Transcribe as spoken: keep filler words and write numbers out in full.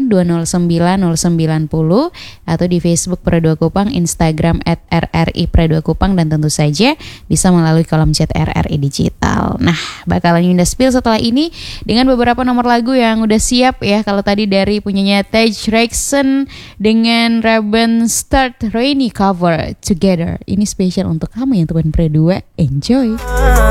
delapan dua nol sembilan nol sembilan nol atau di Facebook Pro dua Kupang, Instagram at R R I Pro dua Kupang, dan tentu saja bisa melalui kolom chat R R I Digital. Nah, bakalan Yunda spill setelah ini dengan beberapa nomor lagu yang udah siap ya. Kalau tadi dari punyanya Tej Rexon dengan Raven Start Rainy cover Together. Ini spesial untuk kamu yang teman Pro dua. Enjoy.